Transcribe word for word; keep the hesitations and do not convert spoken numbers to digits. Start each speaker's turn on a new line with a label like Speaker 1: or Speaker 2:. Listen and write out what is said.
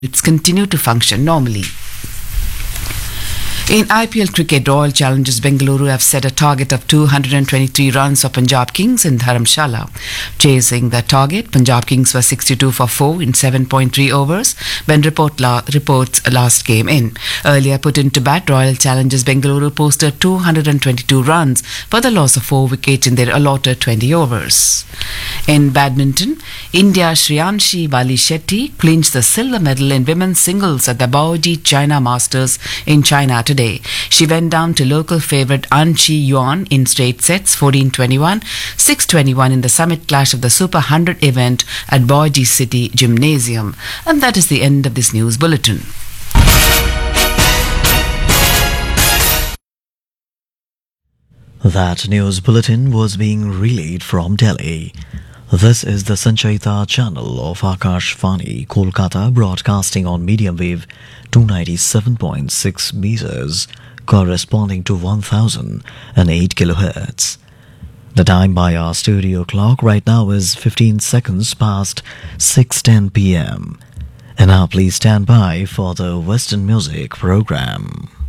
Speaker 1: It's continue to function normally. In I P L cricket, Royal Challengers Bengaluru have set a target of two hundred twenty-three runs for Punjab Kings in Dharamshala. Chasing the target, Punjab Kings were sixty-two for four in seven point three overs when report la- reports last came in. Earlier put into bat, Royal Challengers Bengaluru posted two hundred twenty-two runs for the loss of four wickets in their allotted twenty overs. In badminton, India Shriyanshi Bali Shetty clinched the silver medal in women's singles at the Baoji China Masters in China today. She went down to local favourite An Chi Yuan in straight sets, fourteen twenty-one, six twenty-one in the summit clash of the Super one hundred event at Baoji City Gymnasium. And that is the end of this news bulletin.
Speaker 2: That news bulletin was being relayed from Delhi. This is the Sanchayita channel of Akashvani, Kolkata, broadcasting on medium wave two ninety-seven point six meters, corresponding to one thousand eight kilohertz. The time by our studio clock right now is fifteen seconds past six ten p m. And now please stand by for the Western music program.